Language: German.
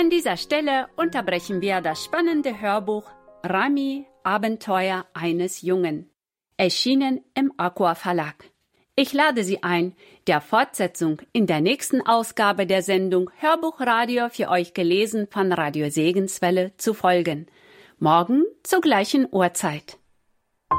An dieser Stelle unterbrechen wir das spannende Hörbuch Rami, Abenteuer eines Jungen, erschienen im Aqua Verlag. Ich lade Sie ein, der Fortsetzung in der nächsten Ausgabe der Sendung Hörbuchradio für euch gelesen von Radio Segenswelle zu folgen. Morgen zur gleichen Uhrzeit.